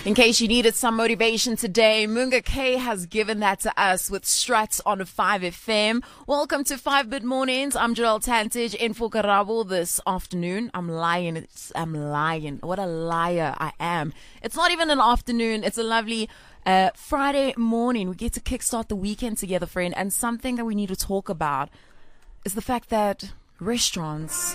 In case you needed some motivation today, Munga K has given that to us with Struts on 5FM. Welcome to 5-Bit Mornings. I'm Joel Tantage in for Karabo this afternoon. I'm lying. What a liar I am. It's not even an afternoon. It's a lovely Friday morning. We get to kickstart the weekend together, friend. And something that we need to talk about is the fact that restaurants,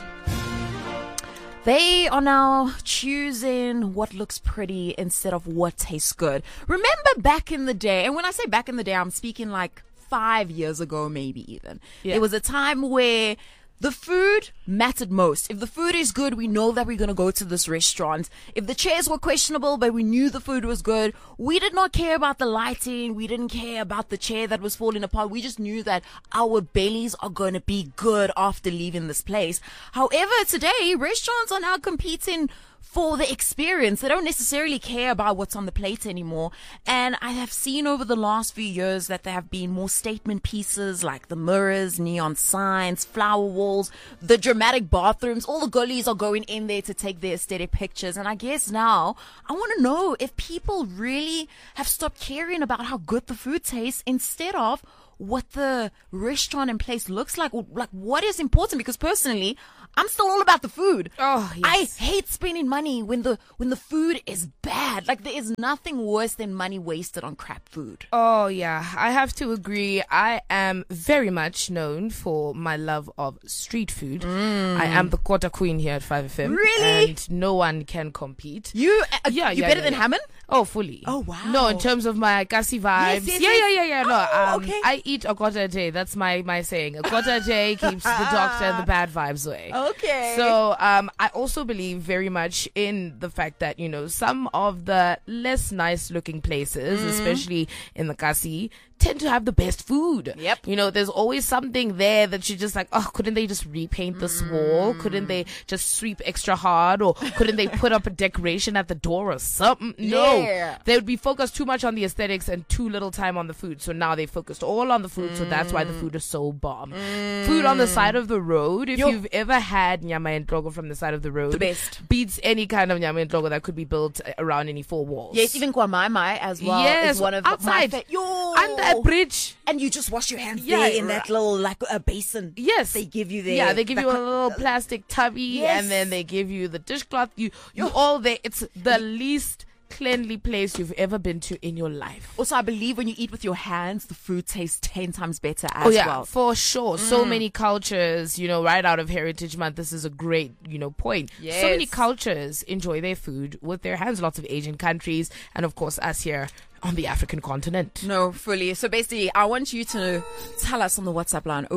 they are now choosing what looks pretty instead of what tastes good. Remember back in the day, and when I say back in the day, I'm speaking like 5 years ago, maybe even. Yeah. There was a time where the food mattered most. If the food is good, we know that we're going to go to this restaurant. If the chairs were questionable, but we knew the food was good, we did not care about the lighting. We didn't care about the chair that was falling apart. We just knew that our bellies are going to be good after leaving this place. However, today, restaurants are now competing for the experience. They don't necessarily care about what's on the plate anymore. And I have seen over the last few years that there have been more statement pieces like the mirrors, neon signs, flower walls, the dramatic bathrooms. All the gullies are going in there to take their aesthetic pictures. And I guess now I want to know if people really have stopped caring about how good the food tastes instead of what the restaurant and place looks like, or like what is important. Because personally, I'm still all about the food. Oh, yes. I hate spending money when the food is bad. Like, there is nothing worse than money wasted on crap food. Oh, yeah. I have to agree. I am very much known for my love of street food. I am the quarter queen here at 5FM. Really? And no one can compete. You better than Hammond? Oh, fully. Oh, wow. No, in terms of my Kasi vibes. Yes. Yeah. Oh, No, okay. I eat a quarter a day. That's my saying. A quarter a day keeps the doctor and the bad vibes away. Okay. So I also believe very much in the fact that, you know, some of the less nice looking places, especially in the Kasi, tend to have the best food. Yep. You know, there's always something there that you're just like, oh, couldn't they just repaint this wall? Couldn't they just sweep extra hard? Or couldn't they put up a decoration at the door or something? No. Yeah. They would be focused too much on the aesthetics and too little time on the food. So now they focused all on the food. So that's why the food is so bomb. Food on the side of the road. If you've ever had nyama and drogo from the side of the road, the best. Beats any kind of nyama and drogo that could be built around any four walls. Yes, even Kwamai as well. Yes, is one of outside. my Under a bridge. And you just wash your hands there in that little, like, a basin. Yes. They give you there. Yeah, they give you a little plastic tubby, and then they give you the dishcloth. You all there. It's the least cleanly place you've ever been to in your life. Also, I believe when you eat with your hands, the food tastes 10 times better as well. For sure. So many cultures, you know, right out of Heritage Month, this is a great, you know, point. Yes. So many cultures enjoy their food with their hands, lots of Asian countries, and of course us here on the African continent. No, fully. So basically, I want you to tell us on the WhatsApp line,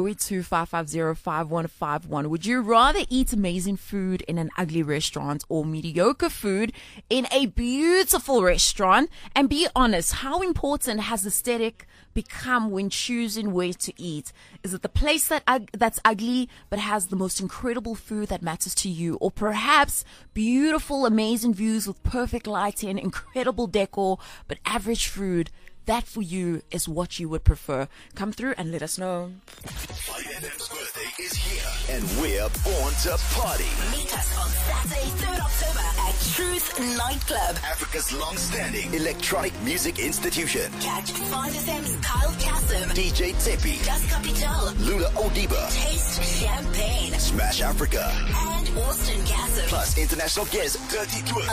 082-550-5151. Would you rather eat amazing food in an ugly restaurant or mediocre food in a beautiful restaurant? And be honest, how important has aesthetic become when choosing where to eat? Is it the place that's ugly but has the most incredible food that matters to you? Or perhaps beautiful, amazing views with perfect lighting, incredible decor, but average food? That for you is what you would prefer. Come through and let us know. 5FM's birthday is here, and we're born to party. Meet us on Saturday, 3rd October at Truth Nightclub, Africa's long-standing electronic music institution. Catch 5FM's Kyle Kasim, DJ Tepi, Gus Capital, Lula Odiba, Taste Champagne, Smash Africa, and Austin Kasim. plus international guest Dirty Twill.